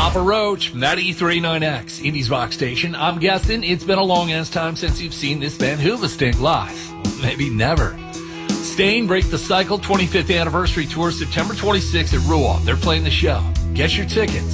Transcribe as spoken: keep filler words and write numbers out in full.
Papa Roach from that E thirty-nine X, Indies Rock Station. I'm guessing it's been a long-ass time since you've seen this band Hoobastank live. Maybe never. Stain Break the Cycle twenty-fifth Anniversary Tour, September twenty-sixth at Rouen. They're playing the show. Get your tickets